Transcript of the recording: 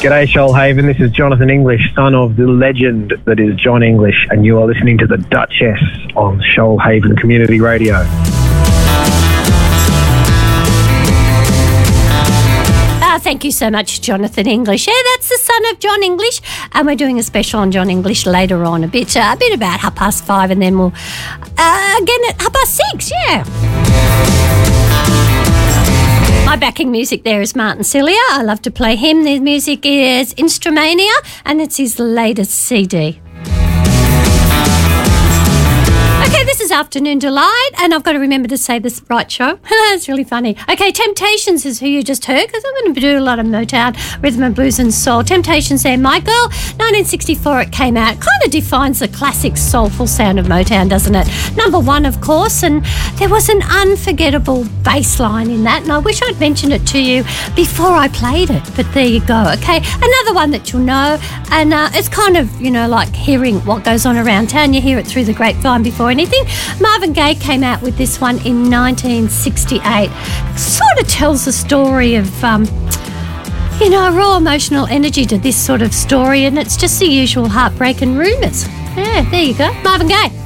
G'day, Shoalhaven. This is Jonathan English, son of the legend that is John English, and you are listening to the Duchess on Shoalhaven Community Radio. Thank you so much, Jonathan English. Yeah, that's the son of John English, and we're doing a special on John English later on, a bit about 5:30, and then we'll again at 6:30. Yeah. My backing music there is Martin Cilia. I love to play him. The music is Instrumania, and it's his latest CD. Okay, this is Afternoon Delight, and I've got to remember to say this right show. It's really funny. Okay, Temptations is who you just heard, because I'm going to do a lot of Motown, rhythm and blues and soul. Temptations there, My Girl, 1964 it came out. Kind of defines the classic soulful sound of Motown, doesn't it? Number one, of course, and there was an unforgettable bass line in that, and I wish I'd mentioned it to you before I played it, but there you go. Okay, another one that you'll know, and it's kind of, like hearing what goes on around town. You hear it through the grapevine before anything. Marvin Gaye came out with this one in 1968. Sort of tells the story of, a raw emotional energy to this sort of story, and it's just the usual heartbreak and rumours. Yeah, there you go. Marvin Gaye.